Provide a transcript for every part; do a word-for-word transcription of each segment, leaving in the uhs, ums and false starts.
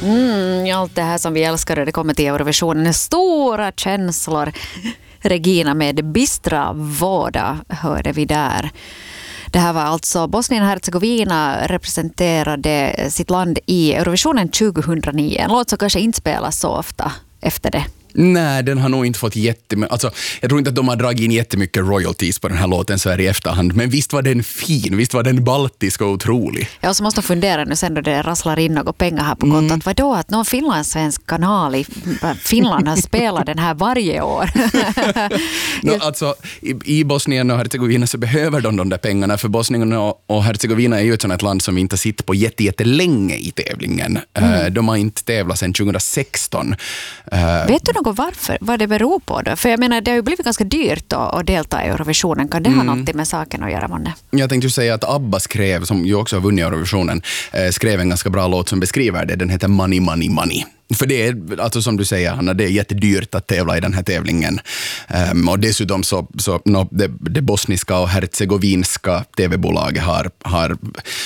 Mm, allt det här som vi älskar och det kommer till Eurovisionen. Stora känslor. Regina med Bistra Voda hörde vi där. Det här var alltså Bosnien-Hercegovina representerade sitt land i Eurovisionen tjugohundranio. En låt som kanske inte spelas så ofta efter det. Nej, den har nog inte fått jättemycket. Alltså, jag tror inte att de har dragit in jättemycket royalties på den här låten så här i efterhand. Men visst var den fin, visst var den baltisk och otrolig. Ja, så måste man fundera nu sen då det rasslar in något pengar här på kontot. Mm. Vadå att någon finlandssvensk kanal i Finland har spelat den här varje år? no, alltså, i, i Bosnien och Hercegovina så behöver de de där pengarna. För Bosnien och, och Hercegovina är ju ett sådant land som inte sitter på jätte, jätte länge i tävlingen. Mm. Uh, de har inte tävlat sedan tjugohundrasexton. Uh, Vet du något varför? Vad det beror på då? För jag menar, det har ju blivit ganska dyrt att, att delta i Eurovisionen. Kan det ha mm. något med saken att göra, månne? Jag tänkte ju säga att ABBA skrev, som ju också har vunnit Eurovisionen, eh, skrev en ganska bra låt som beskriver det. Den heter Money, Money, Money. För det är, alltså som du säger, Hanna, det är jättedyrt att tävla i den här tävlingen. Um, och dessutom så, så no, det, det bosniska och hercegovinska tv-bolaget har... har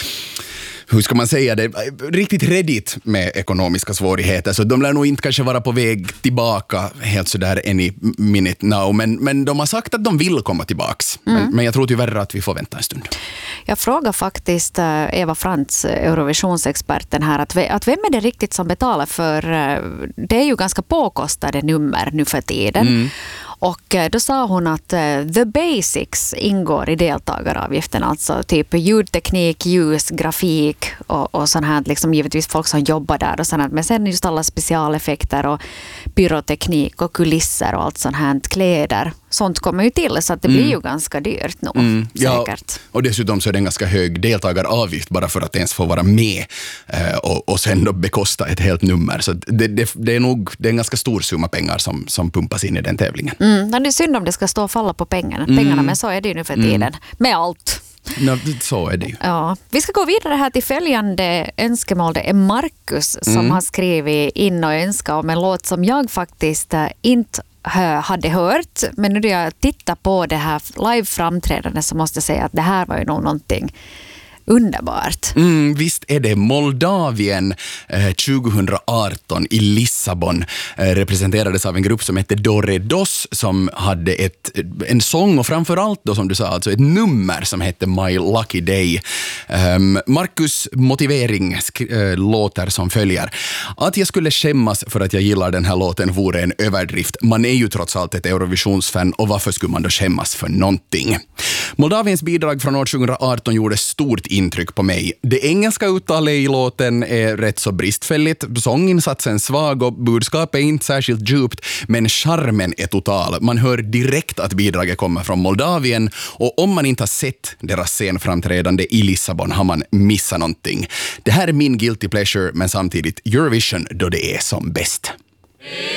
hur ska man säga det, riktigt redigt med ekonomiska svårigheter. Så de lär nog inte kanske vara på väg tillbaka helt sådär any minute now. Men, men de har sagt att de vill komma tillbaks. Mm. Men, men jag tror tyvärr att vi får vänta en stund. Jag frågar faktiskt Eva Frantz, Eurovisionsexperten här, att, att vem är det riktigt som betalar för, det är ju ganska påkostade nummer nu för tiden. Mm. Och då sa hon att uh, the basics ingår i deltagaravgiften, alltså typ ljudteknik, ljus, grafik och, och sånt här, liksom givetvis folk som jobbar där och sånt här. Men sen just alla specialeffekter och pyroteknik och kulisser och allt sånt här, kläder. Sånt kommer ju till så att det mm. blir ju ganska dyrt nu, mm. säkert. Ja, och dessutom så är det en ganska hög deltagaravgift bara för att ens få vara med eh, och, och sen då bekosta ett helt nummer. Så det, det, det är nog det är en ganska stor summa pengar som, som pumpas in i den tävlingen. Mm. Det är synd om det ska stå och falla på pengarna, pengarna mm. men så är det ju nu för tiden. Mm. Med allt. No, så är det ju. Ja. Vi ska gå vidare här till följande önskemål. Det är Marcus som mm. har skrivit in och önskat om en låt som jag faktiskt äh, inte hade hört, men nu när jag tittar på det här live-framträdandet så måste jag säga att det här var ju nog någonting underbart. Mm, visst är det Moldavien eh, tjugohundraarton i Lissabon eh, representerades av en grupp som hette Doredos som hade ett, en sång och framförallt då som du sa alltså ett nummer som hette My Lucky Day. Um, Marcus motivering sk- äh, låter som följer. Att jag skulle skämmas för att jag gillar den här låten vore en överdrift. Man är ju trots allt ett Eurovisionsfan och varför skulle man då skämmas för någonting? Moldaviens bidrag från år tjugohundraarton gjorde stort intryck på mig. Det engelska uttalet i låten är rätt så bristfälligt. Sånginsatsen svag och budskapet är inte särskilt djupt, men charmen är total. Man hör direkt att bidraget kommer från Moldavien och om man inte har sett deras scenframträdande i Lissabon har man missat någonting. Det här är min guilty pleasure men samtidigt Eurovision då det är som bäst.